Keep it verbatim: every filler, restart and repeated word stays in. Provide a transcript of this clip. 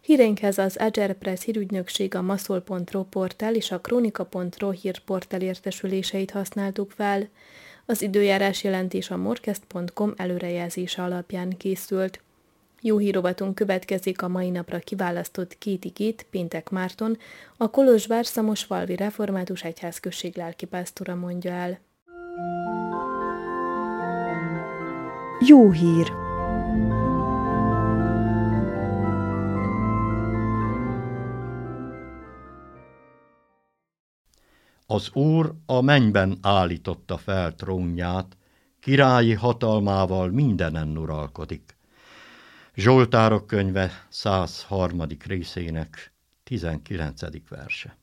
Híreinkhez az Agile Press hírügynökség, a maszol pont ro portál és a kronika pont ro hírportál értesüléseit használtuk fel. Az időjárás jelentés a morkest pont com előrejelzése alapján készült. Jó hírovatunk következik a mai napra kiválasztott két igét Péntek Márton, a Kolozsvár-Szamosfalvi Református Egyházközség lelkipásztora mondja el. Jó hír! Az Úr a mennyben állította fel trónját, királyi hatalmával mindenen uralkodik. Zsoltárok könyve száz harmadik részének tizenkilencedik verse.